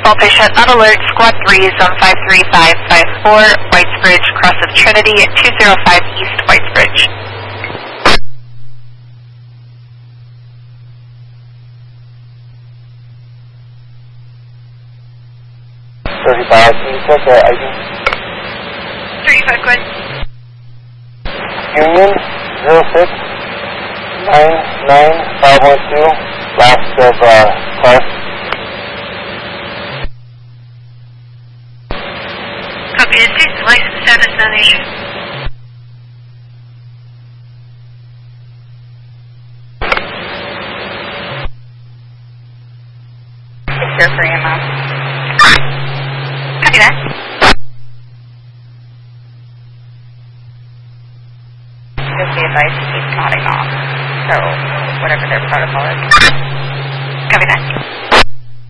All patient on alert, squad 3 is on 53554, Whitesbridge, cross of Trinity, 205 East Whitesbridge. Can you check the ID? 35, go ahead. Union 0699512, last of car. Copy, this is license status, non issue. Secure for EMO. Copy that. Just be advised to keep nodding off. So, whatever their protocol is. Copy that.